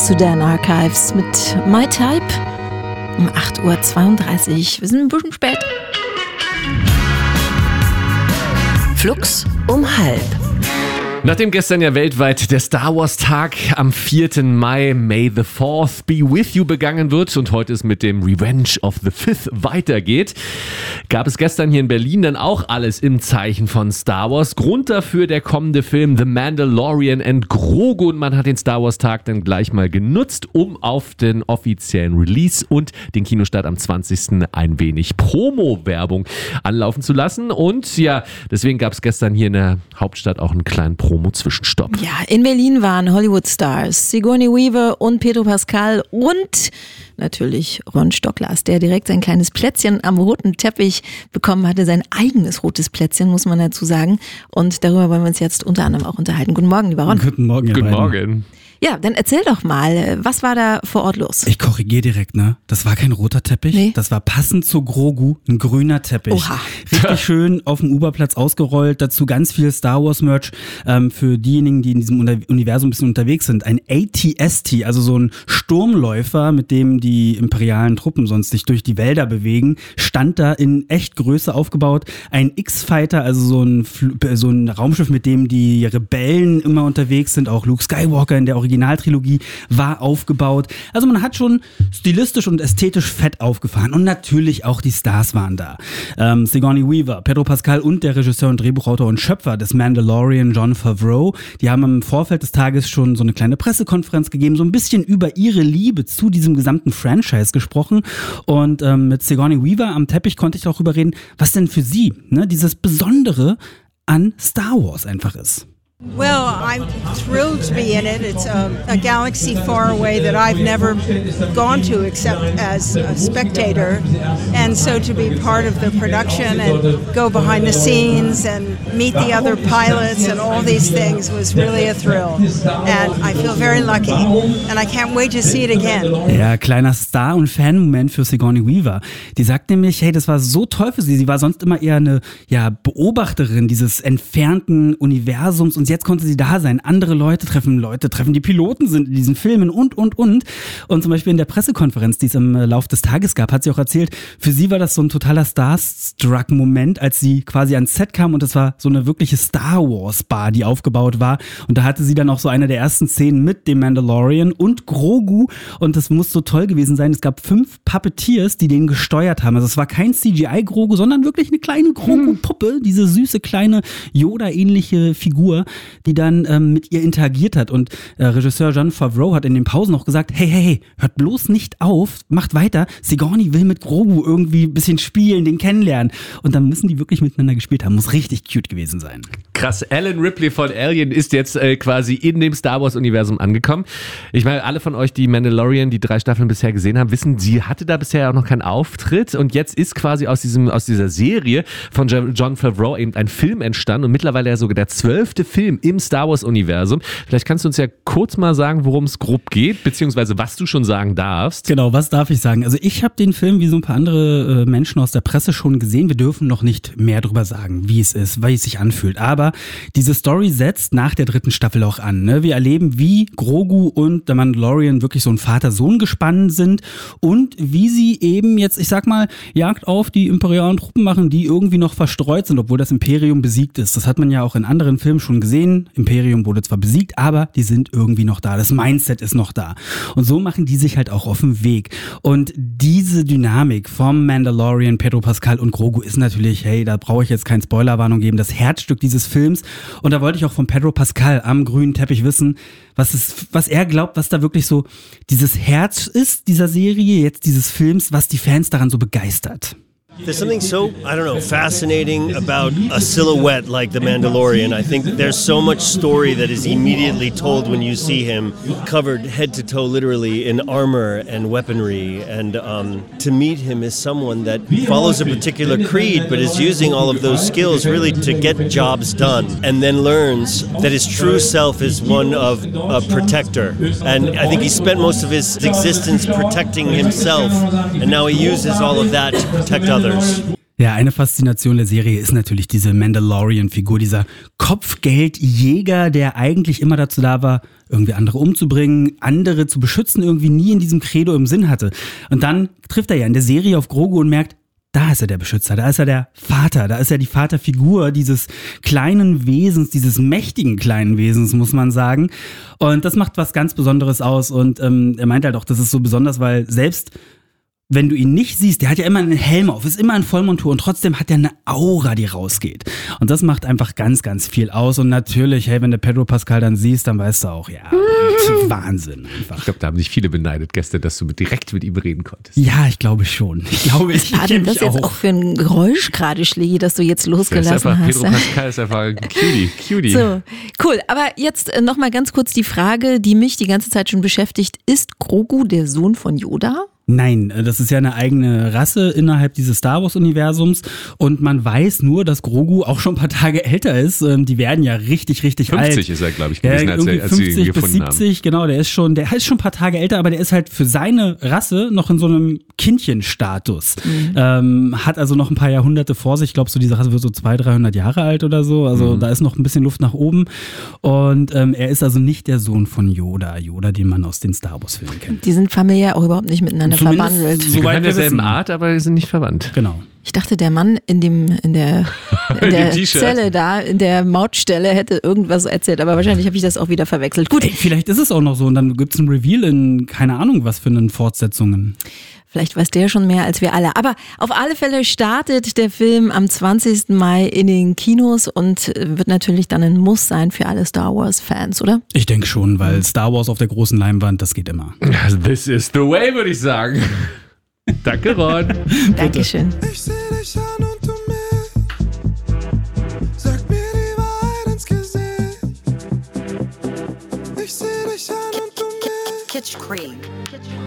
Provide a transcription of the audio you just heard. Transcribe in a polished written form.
Sudan Archives mit My Type um 8.32 Uhr. Wir sind ein bisschen spät. Flux um 12:30. Nachdem gestern ja weltweit der Star Wars Tag am 4. Mai, May the 4th be with you, begangen wird und heute es mit dem Revenge of the Fifth weitergeht, gab es gestern hier in Berlin dann auch alles im Zeichen von Star Wars. Grund dafür der kommende Film The Mandalorian and Grogu, und man hat den Star Wars Tag dann gleich mal genutzt, um auf den offiziellen Release und den Kinostart am 20. ein wenig Promo-Werbung anlaufen zu lassen, und ja, deswegen gab es gestern hier in der Hauptstadt auch einen kleinen Promo-Zwischenstopp. Ja, in Berlin waren Hollywood-Stars Sigourney Weaver und Pedro Pascal und natürlich Ron Stocklas, der direkt sein kleines Plätzchen am roten Teppich bekommen hatte, sein eigenes rotes Plätzchen, muss man dazu sagen. Und darüber wollen wir uns jetzt unter anderem auch unterhalten. Guten Morgen, lieber Ron. Guten Morgen, ihr Guten beiden. Morgen. Ja, dann erzähl doch mal, was war da vor Ort los? Ich korrigiere direkt, ne? Das war kein roter Teppich, Nee. Das war passend zu Grogu ein grüner Teppich. Oha. Richtig schön auf dem Uberplatz ausgerollt, dazu ganz viel Star Wars Merch für diejenigen, die in diesem Universum ein bisschen unterwegs sind. Ein AT-ST, also so ein Sturmläufer, mit dem die imperialen Truppen sonst sich durch die Wälder bewegen, stand da in echt Größe aufgebaut. Ein X-Fighter, also so ein Raumschiff, mit dem die Rebellen immer unterwegs sind, auch Luke Skywalker in der Originaltrilogie war aufgebaut. Also man hat schon stilistisch und ästhetisch fett aufgefahren, und natürlich auch die Stars waren da. Sigourney Weaver, Pedro Pascal und der Regisseur und Drehbuchautor und Schöpfer des Mandalorian, Jon Favreau, die haben im Vorfeld des Tages schon so eine kleine Pressekonferenz gegeben, so ein bisschen über ihre Liebe zu diesem gesamten Franchise gesprochen, und mit Sigourney Weaver am Teppich konnte ich darüber reden, was denn für sie dieses Besondere an Star Wars einfach ist. Well, I'm thrilled to be in it. It's a galaxy far away that I've never gone to except as a spectator. And so to be part of the production and go behind the scenes and meet the other pilots and all these things was really a thrill. And I feel very lucky. And I can't wait to see it again. Ja, kleiner Star- und Fan-Moment für Sigourney Weaver. Die sagt nämlich, hey, das war so toll für sie. Sie war sonst immer eher eine Beobachterin dieses entfernten Universums, und jetzt konnte sie da sein, andere Leute treffen, die Piloten sind in diesen Filmen und. Und zum Beispiel in der Pressekonferenz, die es im Lauf des Tages gab, hat sie auch erzählt, für sie war das so ein totaler Starstruck-Moment, als sie quasi ans Set kam, und das war so eine wirkliche Star Wars-Bar, die aufgebaut war, und da hatte sie dann auch so eine der ersten Szenen mit dem Mandalorian und Grogu, und das muss so toll gewesen sein. Es gab 5 Puppeteers, die den gesteuert haben. Also es war kein CGI-Grogu, sondern wirklich eine kleine Grogu-Puppe, diese süße kleine Yoda-ähnliche Figur, die dann mit ihr interagiert hat. Und Regisseur Jon Favreau hat in den Pausen auch gesagt, hey, hört bloß nicht auf, macht weiter. Sigourney will mit Grogu irgendwie ein bisschen spielen, den kennenlernen. Und dann müssen die wirklich miteinander gespielt haben. Muss richtig cute gewesen sein. Krass, Alan Ripley von Alien ist jetzt quasi in dem Star Wars Universum angekommen. Ich meine, alle von euch, die Mandalorian, die 3 Staffeln bisher gesehen haben, wissen, sie hatte da bisher auch noch keinen Auftritt, und jetzt ist quasi aus dieser Serie von Jon Favreau eben ein Film entstanden, und mittlerweile ja sogar der 12. Film im Star Wars Universum. Vielleicht kannst du uns ja kurz mal sagen, worum es grob geht, beziehungsweise was du schon sagen darfst. Genau, was darf ich sagen? Also ich habe den Film wie so ein paar andere Menschen aus der Presse schon gesehen. Wir dürfen noch nicht mehr drüber sagen, wie es ist, wie es sich anfühlt. Aber diese Story setzt nach der 3. Staffel auch an. Ne? Wir erleben, wie Grogu und der Mandalorian wirklich so ein Vater-Sohn-Gespann sind, und wie sie eben jetzt, ich sag mal, Jagd auf die imperialen Truppen machen, die irgendwie noch verstreut sind, obwohl das Imperium besiegt ist. Das hat man ja auch in anderen Filmen schon gesehen. Imperium wurde zwar besiegt, aber die sind irgendwie noch da. Das Mindset ist noch da. Und so machen die sich halt auch auf den Weg. Und diese Dynamik vom Mandalorian, Pedro Pascal und Grogu ist natürlich, hey, da brauche ich jetzt keine Spoilerwarnung geben, das Herzstück dieses Films. Und da wollte ich auch von Pedro Pascal am grünen Teppich wissen, was er glaubt, was da wirklich so dieses Herz ist, dieser Serie, jetzt dieses Films, was die Fans daran so begeistert. There's something so, I don't know, fascinating about a silhouette like the Mandalorian. I think there's so much story that is immediately told when you see him, covered head to toe literally in armor and weaponry. And to meet him as someone that follows a particular creed but is using all of those skills really to get jobs done, and then learns that his true self is one of a protector. And I think he spent most of his existence protecting himself, and now he uses all of that to protect others. Ja, eine Faszination der Serie ist natürlich diese Mandalorian-Figur, dieser Kopfgeldjäger, der eigentlich immer dazu da war, irgendwie andere umzubringen, andere zu beschützen, irgendwie nie in diesem Credo im Sinn hatte. Und dann trifft er ja in der Serie auf Grogu und merkt, da ist er der Beschützer, da ist er der Vater, da ist er die Vaterfigur dieses kleinen Wesens, dieses mächtigen kleinen Wesens, muss man sagen. Und das macht was ganz Besonderes aus und er meint halt auch, das ist so besonders, weil selbst wenn du ihn nicht siehst, der hat ja immer einen Helm auf, ist immer in Vollmontur und trotzdem hat er eine Aura, die rausgeht. Und das macht einfach ganz, ganz viel aus. Und natürlich, hey, wenn du Pedro Pascal dann siehst, dann weißt du auch, ja, Wahnsinn einfach. Ich glaube, da haben sich viele beneidet gestern, dass du direkt mit ihm reden konntest. Ja, ich glaube schon. Ich war denn das jetzt auch für ein Geräusch gerade, Schlägi, das du jetzt losgelassen hast? Pedro Pascal ist einfach ein Cutie. So, cool. Aber jetzt nochmal ganz kurz die Frage, die mich die ganze Zeit schon beschäftigt. Ist Grogu der Sohn von Yoda? Nein, das ist ja eine eigene Rasse innerhalb dieses Star Wars-Universums und man weiß nur, dass Grogu auch schon ein paar Tage älter ist. Die werden ja richtig 50 alt. 50 ist er, glaube ich, gewesen, als sie ihn gefunden 70, haben. Genau, der ist schon ein paar Tage älter, aber der ist halt für seine Rasse noch in so einem Kindchenstatus. Hat also noch ein paar Jahrhunderte vor sich. Ich glaube, so diese Rasse wird so 200-300 Jahre alt oder so. Also da ist noch ein bisschen Luft nach oben. Und er ist also nicht der Sohn von Yoda, den man aus den Star Wars-Filmen kennt. Die sind familiär auch überhaupt nicht miteinander verwandelt. Sie gehören derselben Art, aber sind nicht verwandt. Genau. Ich dachte, der Mann in der Zelle da, in der Mautstelle hätte irgendwas erzählt, aber wahrscheinlich habe ich das auch wieder verwechselt. Gut. Ey, vielleicht ist es auch noch so und dann gibt es ein Reveal in keine Ahnung was für einen Fortsetzungen. Vielleicht weiß der schon mehr als wir alle. Aber auf alle Fälle startet der Film am 20. Mai in den Kinos und wird natürlich dann ein Muss sein für alle Star Wars-Fans, oder? Ich denke schon, weil Star Wars auf der großen Leinwand, das geht immer. This is the way, würde ich sagen. Danke, Ron. Dankeschön. Ich seh dich an und du mich. Sag mir die Wahrheit ins Gesicht. Ich seh dich an und du mich. Kitsch Cream.